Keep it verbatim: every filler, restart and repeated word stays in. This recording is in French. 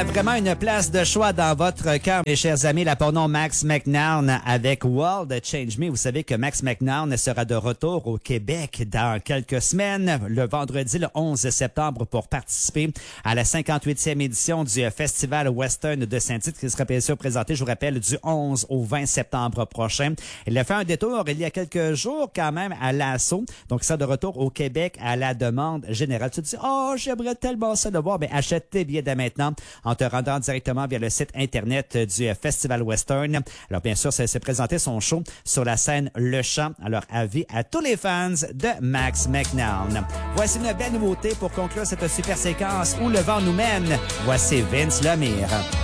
vraiment une place de choix dans votre cœur, mes chers amis. La pornon Max McNown avec World Change Me. Vous savez que Max McNown sera de retour au Québec dans quelques semaines, le vendredi le onze septembre, pour participer à la cinquante-huitième édition du Festival Western de Saint-Tite qui sera bien sûr présenté, je vous rappelle, du onze au vingt septembre prochain. Il a fait un détour il y a quelques jours quand même à l'assaut. Donc, il sera de retour au Québec à la demande générale. Tu te dis, oh, j'aimerais tellement ça de voir. Mais achète tes billets dès maintenant en te rendant directement via le site Internet du Festival Western. Alors, bien sûr, c'est présenté son show sur la scène Le Champ. Alors, avis à tous les fans de Max McNown. Voici une belle nouveauté pour conclure cette super séquence où le vent nous mène. Voici Vince Lemire.